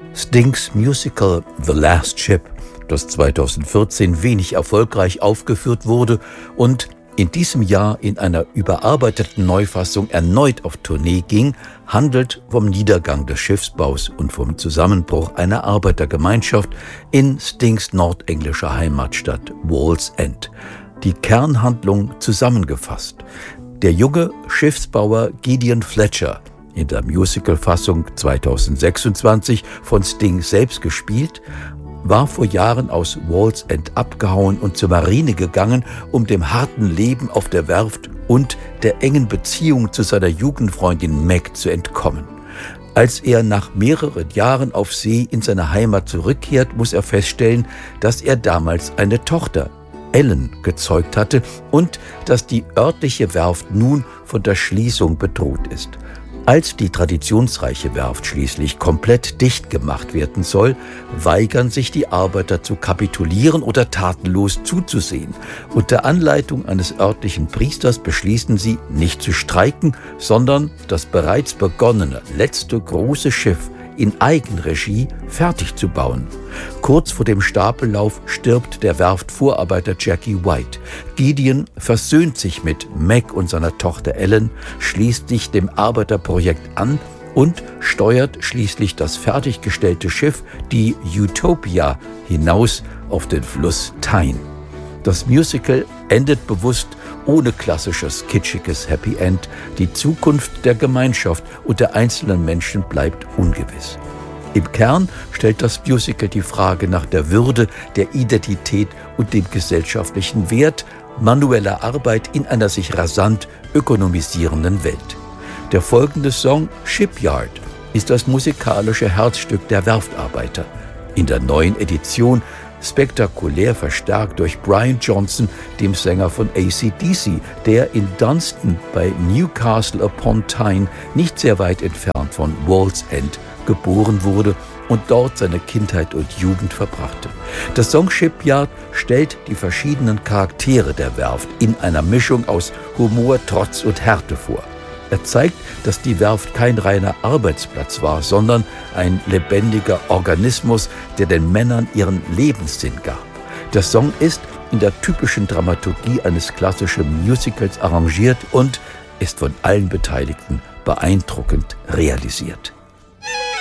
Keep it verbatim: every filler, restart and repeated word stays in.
Stings Musical The Last Ship, das zweitausendvierzehn wenig erfolgreich aufgeführt wurde und in diesem Jahr in einer überarbeiteten Neufassung erneut auf Tournee ging, handelt vom Niedergang des Schiffsbaus und vom Zusammenbruch einer Arbeitergemeinschaft in Stings nordenglischer Heimatstadt Wallsend. Die Kernhandlung zusammengefasst: Der junge Schiffsbauer Gideon Fletcher, in der Musicalfassung zweitausendsechsundzwanzig von Sting selbst gespielt, war vor Jahren aus Wallsend abgehauen und zur Marine gegangen, um dem harten Leben auf der Werft und der engen Beziehung zu seiner Jugendfreundin Meg zu entkommen. Als er nach mehreren Jahren auf See in seine Heimat zurückkehrt, muss er feststellen, dass er damals eine Tochter, Ellen, gezeugt hatte und dass die örtliche Werft nun von der Schließung bedroht ist. Als die traditionsreiche Werft schließlich komplett dicht gemacht werden soll, weigern sich die Arbeiter zu kapitulieren oder tatenlos zuzusehen. Unter Anleitung eines örtlichen Priesters beschließen sie, nicht zu streiken, sondern das bereits begonnene letzte große Schiff in Eigenregie fertig zu bauen. Kurz vor dem Stapellauf stirbt der Werftvorarbeiter Jackie White. Gideon versöhnt sich mit Meg und seiner Tochter Ellen, schließt sich dem Arbeiterprojekt an und steuert schließlich das fertiggestellte Schiff, die Utopia, hinaus auf den Fluss Tyne. Das Musical endet bewusst ohne klassisches, kitschiges Happy End. Die Zukunft der Gemeinschaft und der einzelnen Menschen bleibt ungewiss. Im Kern stellt das Musical die Frage nach der Würde, der Identität und dem gesellschaftlichen Wert manueller Arbeit in einer sich rasant ökonomisierenden Welt. Der folgende Song Shipyard ist das musikalische Herzstück der Werftarbeiter. In der neuen Edition spektakulär verstärkt durch Brian Johnson, dem Sänger von A C D C, der in Dunston bei Newcastle upon Tyne, nicht sehr weit entfernt von Wallsend, geboren wurde und dort seine Kindheit und Jugend verbrachte. Der Song Shipyard stellt die verschiedenen Charaktere der Werft in einer Mischung aus Humor, Trotz und Härte vor. Er zeigt, dass die Werft kein reiner Arbeitsplatz war, sondern ein lebendiger Organismus, der den Männern ihren Lebenssinn gab. Der Song ist in der typischen Dramaturgie eines klassischen Musicals arrangiert und ist von allen Beteiligten beeindruckend realisiert.